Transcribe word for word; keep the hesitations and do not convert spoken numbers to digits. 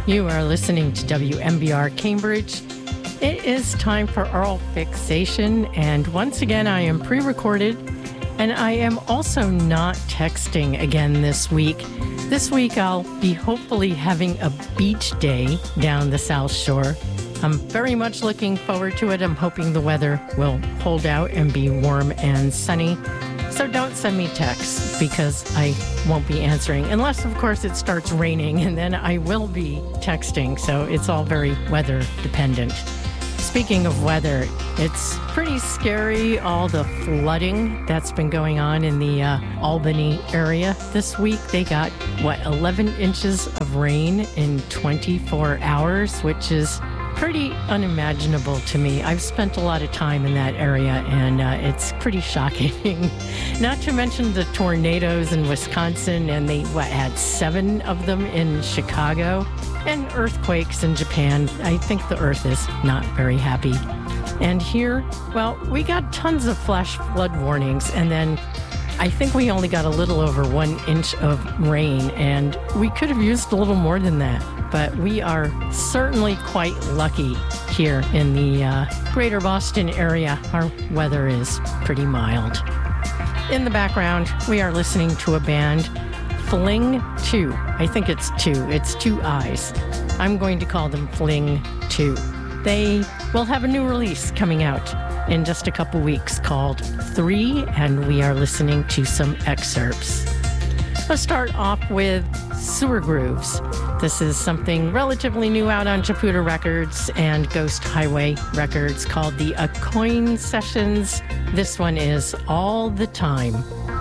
You are listening to W M B R Cambridge. It is time for Oral Fixation, and once again I am pre-recorded, and I am also not texting again this week. This week I'll be hopefully having a beach day down the South Shore. I'm very much looking forward to it. I'm hoping the weather will hold out and be warm and sunny. So don't send me texts because I won't be answering unless, of course, it starts raining, and then I will be texting. So it's all very weather dependent. Speaking of weather, it's pretty scary, all the flooding that's been going on in the uh, Albany area this week. They got, what, eleven inches of rain in twenty-four hours, which is pretty unimaginable to me. I've spent a lot of time in that area, and uh, it's pretty shocking. Not to mention the tornadoes in Wisconsin, and they what, had seven of them in Chicago, and earthquakes in Japan. I think the earth is not very happy. And here, well, we got tons of flash flood warnings, and then I think we only got a little over one inch of rain, and we could have used a little more than that. But we are certainly quite lucky here in the uh, greater Boston area. Our weather is pretty mild. In the background, we are listening to a band, Fling two. I think it's two. It's two I's. I'm going to call them Fling two. They will have a new release coming out in just a couple weeks called Three, and we are listening to some excerpts. Let's start off with Sewer Grooves. This is something relatively new out on Japuta Records and Ghost Highway Records called the A Coin Sessions. This one is All the Time.